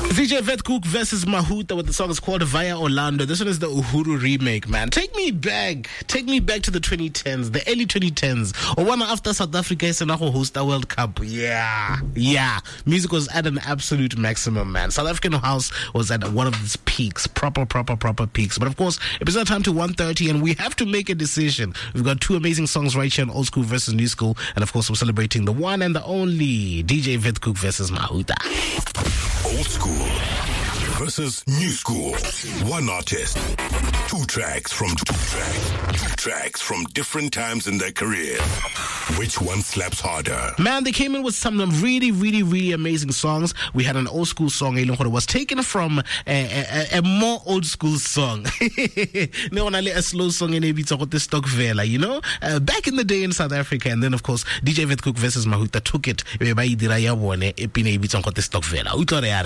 DJ Wetkoek versus Mahuta with the song is called Via Orlando. This one is the Uhuru remake, man. Take me back to the 2010s, the early 2010s. Or one after South Africa is going to host the World Cup. Yeah. Music was at an absolute maximum, man. South African house was at one of its peaks, proper peaks. But of course, it is now time to 1:30 and we have to make a decision. We've got two amazing songs right here on Old School versus New School. And of course, we're celebrating the one and the only DJ Wetkoek versus Mahuta. Old School versus New School. One artist, two tracks from different times in their career. Which one slaps harder? Man, they came in with some really amazing songs. We had an old school song, it was taken from a more old school song. A slow song in the Stokvela, back in the day in South Africa. And then, of course, DJ Wetkoek versus Mahuta took it.